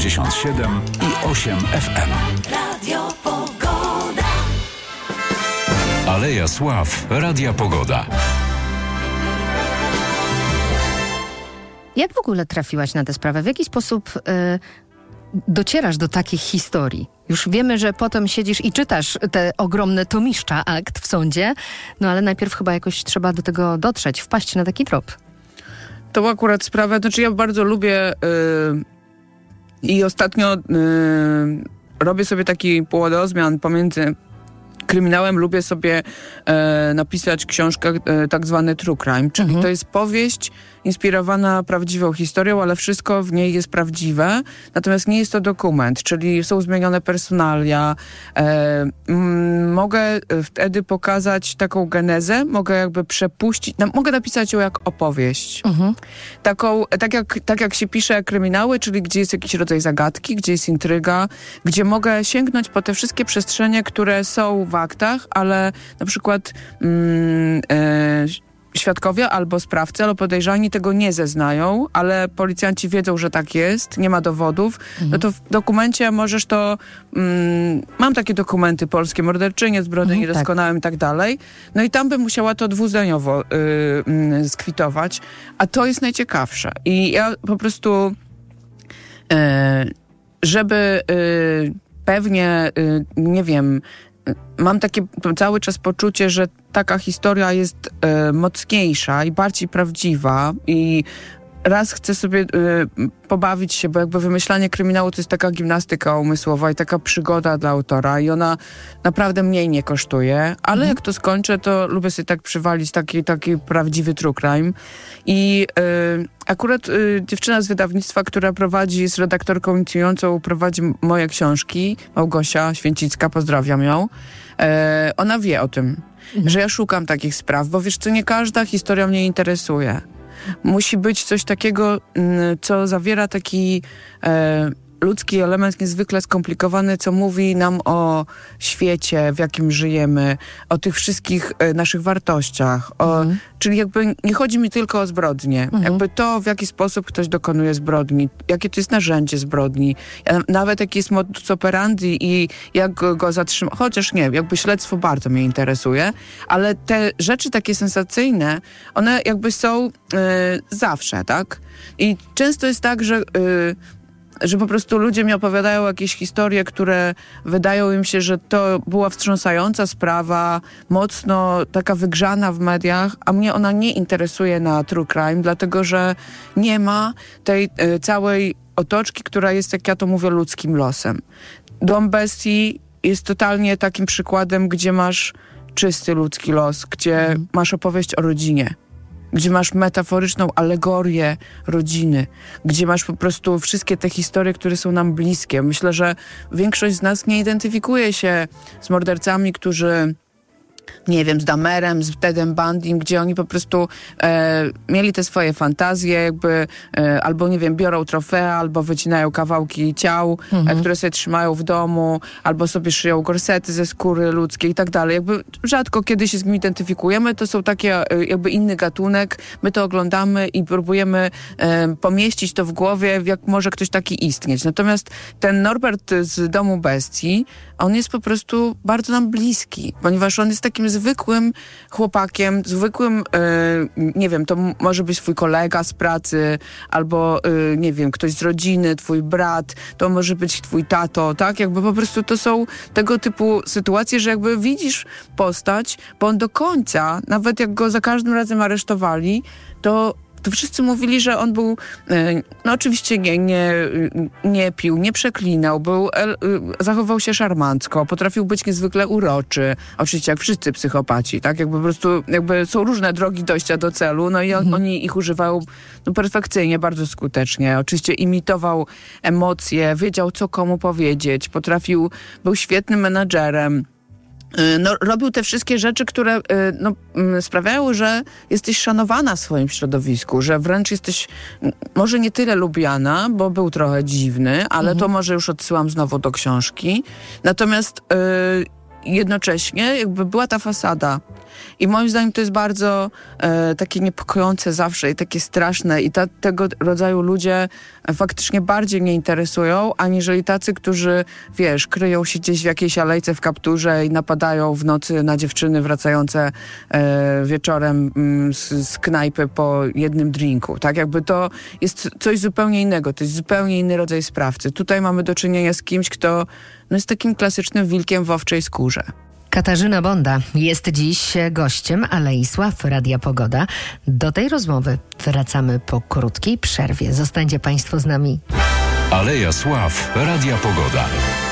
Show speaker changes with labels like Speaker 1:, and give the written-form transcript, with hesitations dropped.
Speaker 1: 97 i 8 FM.
Speaker 2: Radio Pogoda.
Speaker 1: Aleja Sław, Radia Pogoda.
Speaker 3: Jak w ogóle trafiłaś na tę sprawę? W jaki sposób docierasz do takich historii? Już wiemy, że potem siedzisz i czytasz te ogromne tomiszcza akt w sądzie, no ale najpierw chyba jakoś trzeba do tego dotrzeć, wpaść na taki trop.
Speaker 4: To akurat sprawę, znaczy ja bardzo lubię i ostatnio robię sobie taki płodozmian pomiędzy kryminałem, lubię sobie napisać książkę tak zwany true crime, czyli to jest powieść inspirowana prawdziwą historią, ale wszystko w niej jest prawdziwe, natomiast nie jest to dokument, czyli są zmienione personalia. Mogę wtedy pokazać taką genezę, mogę jakby przepuścić, mogę napisać ją jak opowieść. Taką, tak jak się pisze kryminały, czyli gdzie jest jakiś rodzaj zagadki, gdzie jest intryga, gdzie mogę sięgnąć po te wszystkie przestrzenie, które są w aktach, ale na przykład świadkowie albo sprawcy, albo podejrzani tego nie zeznają, ale policjanci wiedzą, że tak jest, nie ma dowodów, no to w dokumencie możesz to... mam takie dokumenty polskie, morderczynie, zbrodni niedoskonałym i tak dalej. No i tam bym musiała to dwuzdaniowo skwitować, a to jest najciekawsze. I ja po prostu żeby pewnie, nie wiem, mam takie cały czas poczucie, że taka historia jest mocniejsza i bardziej prawdziwa i raz chcę sobie pobawić się, bo jakby wymyślanie kryminału to jest taka gimnastyka umysłowa i taka przygoda dla autora i ona naprawdę mniej nie kosztuje, ale jak to skończę, to lubię sobie tak przywalić taki prawdziwy true crime. I akurat dziewczyna z wydawnictwa, która prowadzi, jest redaktorką inicjującą, prowadzi moje książki, Małgosia Święcicka, pozdrawiam ją. Ona wie o tym, że ja szukam takich spraw, bo wiesz co, nie każda historia mnie interesuje. Musi być coś takiego, co zawiera taki ludzki element niezwykle skomplikowany, co mówi nam o świecie, w jakim żyjemy, o tych wszystkich naszych wartościach. Czyli jakby nie chodzi mi tylko o zbrodnię. Jakby to, w jaki sposób ktoś dokonuje zbrodni, jakie to jest narzędzie zbrodni, nawet jaki jest modus operandi i jak go zatrzymać. Chociaż nie, jakby śledztwo bardzo mnie interesuje, ale te rzeczy takie sensacyjne, one jakby są zawsze, tak? I często jest tak, że po prostu ludzie mi opowiadają jakieś historie, które wydają im się, że to była wstrząsająca sprawa, mocno taka wygrzana w mediach, a mnie ona nie interesuje na true crime, dlatego że nie ma tej całej otoczki, która jest, jak ja to mówię, ludzkim losem. Dom Bestii jest totalnie takim przykładem, gdzie masz czysty ludzki los, gdzie masz opowieść o rodzinie, gdzie masz metaforyczną alegorię rodziny, gdzie masz po prostu wszystkie te historie, które są nam bliskie. Myślę, że większość z nas nie identyfikuje się z mordercami, którzy, nie wiem, z Dahmerem, z Tedem Bundym, gdzie oni po prostu mieli te swoje fantazje, jakby albo, nie wiem, biorą trofea, albo wycinają kawałki ciał, które sobie trzymają w domu, albo sobie szyją gorsety ze skóry ludzkiej i tak dalej. Jakby rzadko kiedy się z nimi identyfikujemy, to są takie jakby inny gatunek, my to oglądamy i próbujemy pomieścić to w głowie, jak może ktoś taki istnieć. Natomiast ten Norbert z Domu Bestii, on jest po prostu bardzo nam bliski, ponieważ on jest takim zwykłym chłopakiem, zwykłym, nie wiem, to może być twój kolega z pracy, albo, nie wiem, ktoś z rodziny, twój brat, to może być twój tato, tak? Jakby po prostu to są tego typu sytuacje, że jakby widzisz postać, bo on do końca, nawet jak go za każdym razem aresztowali, to wszyscy mówili, że on był, no oczywiście nie pił, nie przeklinał, zachował się szarmancko, potrafił być niezwykle uroczy, oczywiście jak wszyscy psychopaci, tak? Jakby po prostu są różne drogi dojścia do celu, no i oni ich używają perfekcyjnie, bardzo skutecznie. Oczywiście imitował emocje, wiedział co komu powiedzieć, był świetnym menadżerem. No, robił te wszystkie rzeczy, które sprawiają, że jesteś szanowana w swoim środowisku, że wręcz jesteś może nie tyle lubiana, bo był trochę dziwny, ale to może już odsyłam znowu do książki. Natomiast jednocześnie jakby była ta fasada. I moim zdaniem to jest bardzo takie niepokojące zawsze i takie straszne i tego rodzaju ludzie faktycznie bardziej mnie interesują, aniżeli tacy, którzy, wiesz, kryją się gdzieś w jakiejś alejce w kapturze i napadają w nocy na dziewczyny wracające wieczorem z knajpy po jednym drinku. Tak, jakby to jest coś zupełnie innego, to jest zupełnie inny rodzaj sprawcy. Tutaj mamy do czynienia z kimś, kto jest takim klasycznym wilkiem w owczej skórze.
Speaker 3: Katarzyna Bonda jest dziś gościem Alei Sław Radia Pogoda. Do tej rozmowy wracamy po krótkiej przerwie. Zostańcie Państwo z nami.
Speaker 1: Aleja Sław Radia Pogoda.